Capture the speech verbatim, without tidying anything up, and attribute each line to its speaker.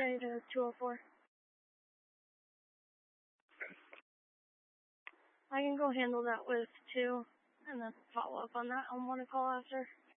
Speaker 1: Ready to two oh four. I can go handle that with two, and then follow up on that on one call after.